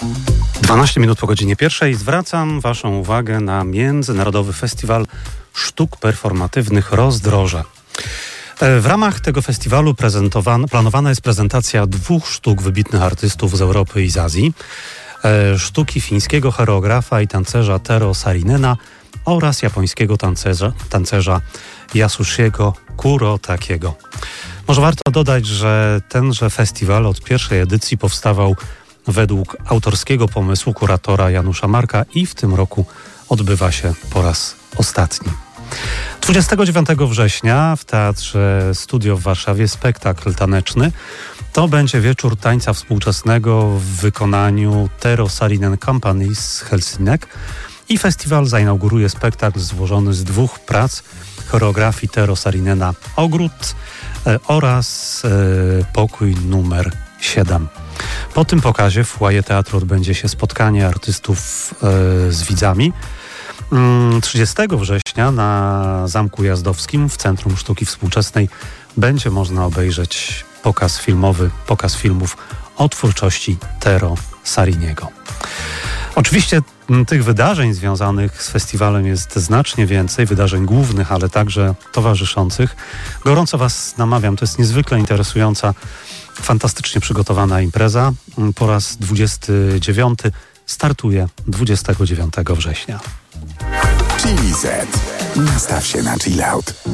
12 minut po godzinie pierwszej zwracam Waszą uwagę na Międzynarodowy Festiwal Sztuk Performatywnych Rozdroże. W ramach tego festiwalu planowana jest prezentacja 2 sztuk wybitnych artystów z Europy i z Azji. Sztuki fińskiego choreografa i tancerza Tero Saarinena oraz japońskiego tancerza Yasushiego Kurotakiego. Może warto dodać, że tenże festiwal od pierwszej edycji powstawał według autorskiego pomysłu kuratora Janusza Marka i w tym roku odbywa się po raz ostatni. 29 września w Teatrze Studio w Warszawie spektakl taneczny. To będzie wieczór tańca współczesnego w wykonaniu Tero Saarinen Company z Helsinek i festiwal zainauguruje spektakl złożony z 2 prac choreografii Tero Saarinena Ogród oraz Pokój numer 7. Po tym pokazie w foyer teatru odbędzie się spotkanie artystów z widzami. 30 września na Zamku Jazdowskim w Centrum Sztuki Współczesnej będzie można obejrzeć pokaz filmów o twórczości Tero Saariniego. Oczywiście tych wydarzeń związanych z festiwalem jest znacznie więcej, wydarzeń głównych, ale także towarzyszących. Gorąco Was namawiam, to jest niezwykle interesująca, fantastycznie przygotowana impreza. Po raz 29 startuje 29 września. Chili Z. Nastaw się na chill out.